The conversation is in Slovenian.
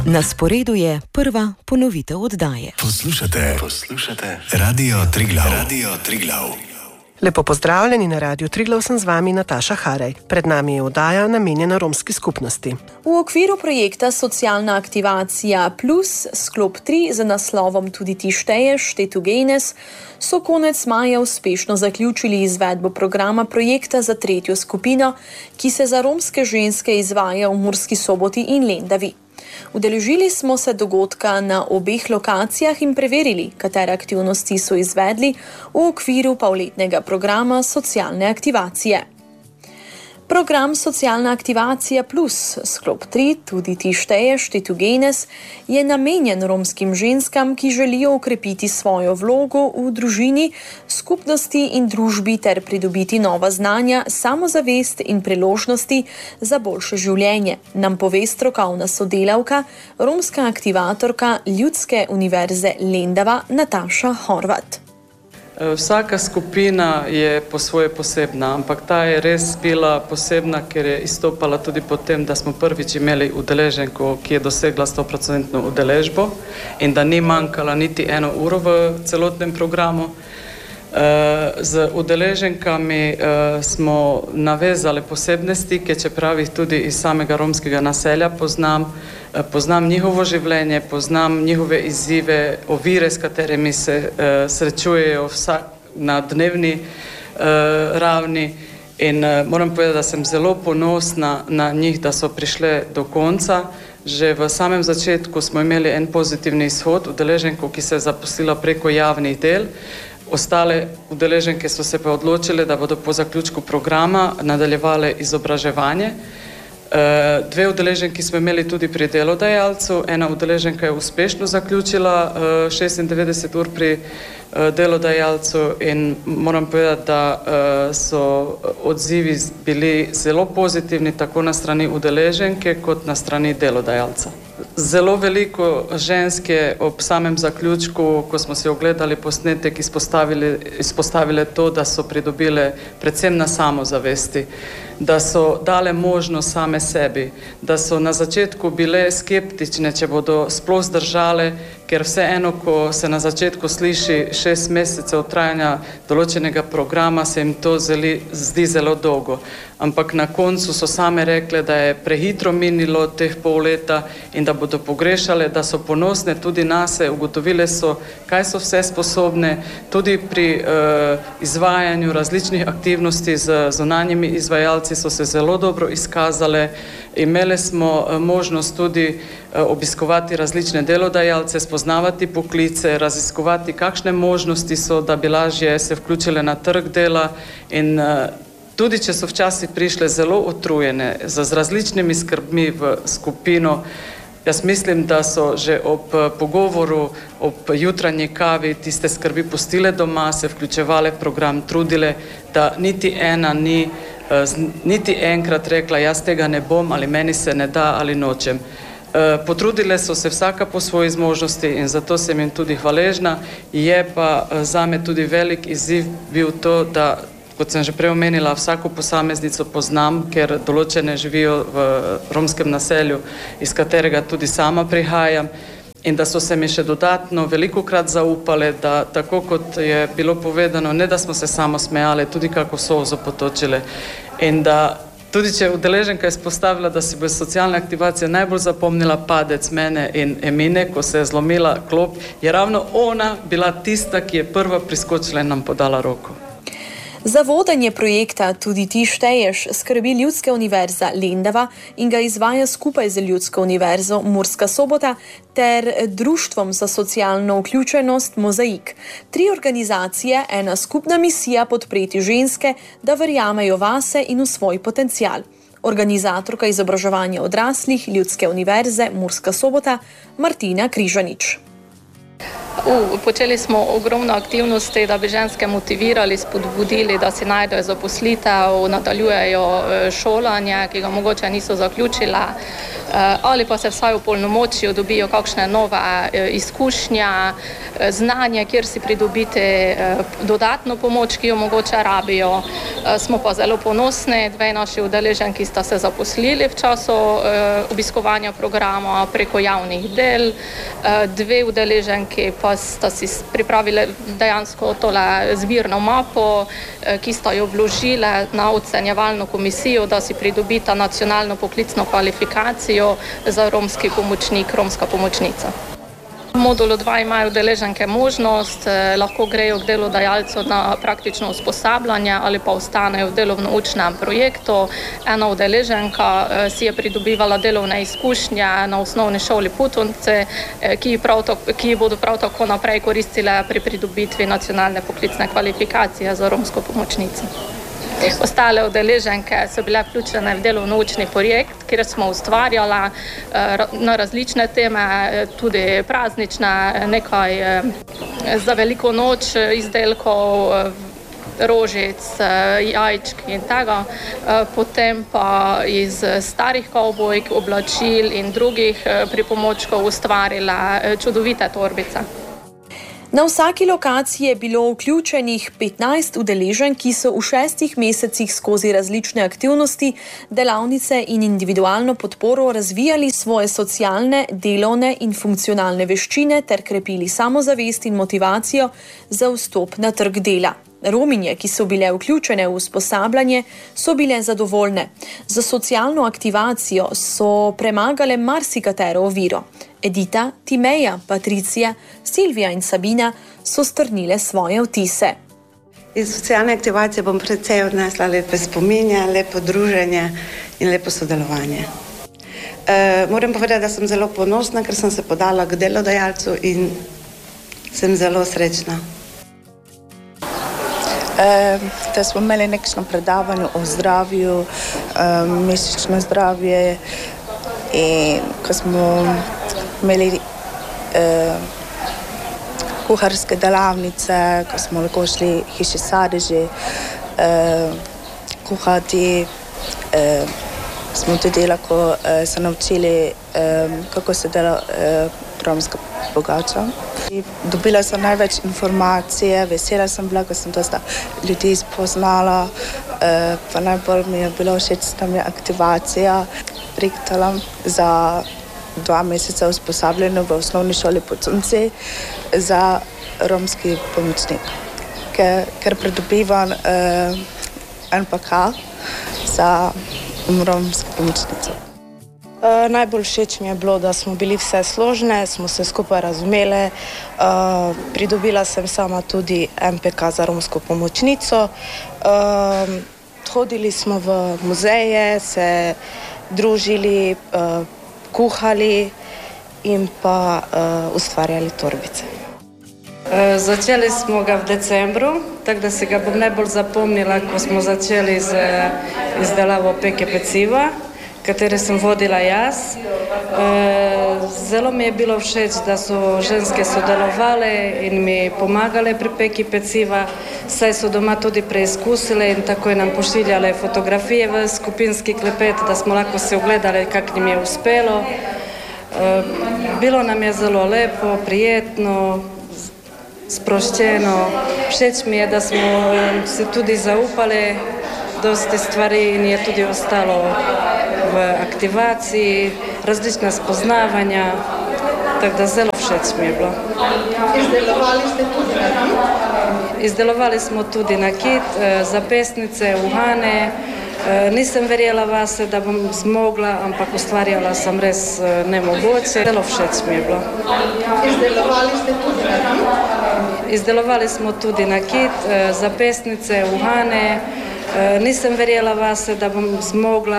Na sporedu je prva ponovitev oddaje. Poslušate Radio Triglav. Lepo pozdravljeni na Radio Triglav, sem z vami Nataša Haraj. Pred nami je oddaja namenjena romski skupnosti. V okviru projekta Socialna aktivacija plus sklop 3 z naslovom Tudi ti šteješ, Tetu Genes so konec maja uspešno zaključili izvedbo programa projekta za tretjo skupino, ki se za romske ženske izvaja v Murski Soboti in Lendavi. Udeležili smo se dogodka na obeh lokacijah in preverili, katere aktivnosti so izvedli v okviru polletnega programa socialne aktivacije. Program Socialna aktivacija plus sklop 3, Tudi ti šteješ, Tetu Genes, je namenjen romskim ženskam, ki želijo okrepiti svojo vlogo v družini, skupnosti in družbi ter pridobiti nova znanja, samozavest in priložnosti za boljše življenje, nam pove strokovna sodelavka, romska aktivatorka Ljudske univerze Lendava Nataša Horvat. Vsaka skupina je po svoje posebna, ampak ta je res bila posebna, ker je izstopala tudi po tem, da smo prvič imeli udeleženko, ki je dosegla 100% udeležbo in da ni manjkala niti eno uro v celotnem programu. Z udeleženkami smo navezali posebne stike, čeprav jih tudi iz samega romskega naselja poznam njihovo življenje, poznam njihove izzive, ovire, s katerimi se srečujejo na dnevni ravni in moram povedati, da sem zelo ponosna na njih, da so prišle do konca. Že v samem začetku smo imeli en pozitivni izhod, udeleženko, ki se je zaposlila preko javnih del. Ostale udeleženke so se pa odločile, da bodo po zaključku programa nadaljevale izobraževanje. Dve udeleženki smo imeli tudi pri delodajalcu. Ena udeleženka je uspešno zaključila 96 ur pri delodajalcu in moram povedati, da so odzivi bili zelo pozitivni tako na strani udeleženke kot na strani delodajalca. Zelo veliko žensk je ob samem zaključku, ko smo si ogledali posnetek, izpostavile to, da so pridobile predvsem na samozavesti, da so dale možnost same sebi, da so na začetku bile skeptične, če bodo sploh zdržale, ker vseeno, ko se na začetku sliši 6 mesecev trajanja določenega programa, se jim to zdi zelo dolgo. Ampak na koncu so same rekle, da je prehitro minilo teh pol leta in da bodo pogrešale, da so ponosne tudi nase, ugotovile so, kaj so vse sposobne, tudi pri izvajanju različnih aktivnosti z zunanjimi izvajalci so se zelo dobro izkazale. Imeli smo možnost tudi obiskovati različne delodajalce, spoznavati poklice, raziskovati, kakšne možnosti so, da bi lažje se vključile na trg dela in tudi, če so včasih prišle zelo utrujene z različnimi skrbmi v skupino, jaz mislim, da so že ob pogovoru, ob jutranji kavi tiste skrbi pustile doma, se vključevale program, trudile, da niti ena ni niti enkrat rekla, jaz tega ne bom ali meni se ne da ali nočem. Potrudile so se vsaka po svoji zmožnosti in zato sem jim tudi hvaležna. Je pa zame tudi velik izziv bil to, da, kot sem že prej omenila, vsako posameznico poznam, ker določene živijo v romskem naselju, iz katerega tudi sama prihajam, in da so se mi še dodatno velikokrat zaupale, da tako kot je bilo povedano, ne da smo se samo smejale, tudi kako solzo potočile. In da tudi če udeleženka izpostavila, da si bo socialna aktivacija najbolj zapomnila padec mene in Emine, ko se je zlomila klop, je ravno ona bila tista, ki je prva priskočila in nam podala roko. Za vodenje projekta Tudi ti šteješ skrbi Ljudska univerza Lendava in ga izvaja skupaj z Ljudsko univerzo Murska Sobota ter Društvom za socialno vključenost Mozaik. 3 organizacije, ena skupna misija podpreti ženske, da verjamejo vase in v svoj potencial. Organizatorka izobraževanja odraslih Ljudske univerze Murska Sobota Martina Križanič. Počeli smo ogromno aktivnosti, da bi ženske motivirali, spodbudili, da si najdejo zaposlitev, nadaljujejo šolanje, ki ga mogoče niso zaključile. ali pa se vsaj v polnomočju dobijo kakšne nove izkušnje, znanje, kjer si pridobiti dodatno pomoč, ki jo mogoče rabijo. Smo pa zelo ponosni, 2 naši udeleženki sta se zaposlili v času obiskovanja programa preko javnih del, 2 udeleženki pa sta si pripravili dejansko tole zbirno mapo, ki sta jo vložile na ocenjevalno komisijo, da si pridobita nacionalno poklicno kvalifikacijo za romski pomočnik, romska pomočnica. V modulu 2 imajo udeleženke možnost, lahko grejo k delodajalcu na praktično usposabljanje ali pa ostanejo v delovno-učnem projektu. Ena udeleženka si je pridobivala delovne izkušnje na osnovni šoli Putovci, ki bodo prav tako naprej koristile pri pridobitvi nacionalne poklicne kvalifikacije za romsko pomočnico. Ostale udeleženke so bile vključene v delovno-učni projekt, kjer smo ustvarjali na različne teme, tudi praznične, nekaj za veliko noč izdelkov, rožic, jajčk in tega. Potem pa iz starih kavbojk, oblačil in drugih pripomočkov ustvarila čudovite torbice. Na vsaki lokaciji je bilo vključenih 15 udeleženk, ki so v 6 mesecih skozi različne aktivnosti, delavnice in individualno podporo razvijali svoje socialne, delovne in funkcionalne veščine ter krepili samozavest in motivacijo za vstop na trg dela. Rominje, ki so bile vključene v usposabljanje, so bile zadovoljne. Za socialno aktivacijo so premagale marsikatero oviro. Edita, Timeja, Patricija, Silvija in Sabina so strnile svoje vtise. Iz socialne aktivacije bom precej odnesla lepe spominje, lepo druženje in lepo sodelovanje. Moram povedati, da sem zelo ponosna, ker sem se podala k delodajalcu in sem zelo srečna. Da smo imeli nekšno predavanje o zdravju, mišično zdravje in ko smo imeli kuharske delavnice, ko smo lahko šli hiši sadeži, kuhati, smo tudi lahko se naučili, kako se dela romska pogača. Dobila sem največ informacije, vesela sem bila, ko sem dosta ljudi spoznala, pa najbolj mi je bilo všeč tam je aktivacija. Priktalam za 2 meseca usposabljeno v osnovni šoli Putovci za romski pomočnik, ker pridobivam NPK za romsko pomočnico. Najbolj všeč mi je bilo, da smo bili vse složne, smo se skupaj razumeli. Pridobila sem sama tudi MPK za romsko pomočnico. Hodili smo v muzeje, se družili, kuhali in pa ustvarjali torbice. Začeli smo ga v decembru, tako da se ga bom najbolj zapomnila, ko smo začeli z izdelavo peke peciva, katere sem vodila jaz. Zelo mi je bilo všeč, da so ženske sodelovale in mi pomagale pri peki peciva, saj so doma tudi preizkusile in takoj nam pošiljale fotografije v skupinski klepet, da smo lahko se ogledali, kako jim je uspelo. Bilo nam je zelo lepo, prijetno, sproščeno. Všeč mi je, da smo se tudi zaupali dosti stvari in je tudi ostalo v aktivaciji, različna spoznavanja, tako da zelo všeč mi je bilo. Izdelovali ste tudi nakit? Izdelovali smo tudi nakit, zapestnice, uhane. Nisem verjela vase, da bom zmogla, ampak ustvarjala sem res nemogoče. Zelo všeč mi je bilo. Izdelovali ste tudi nakit? Izdelovali smo tudi nakit, zapestnice, uhane. Nisem verjela vase, da bom zmogla.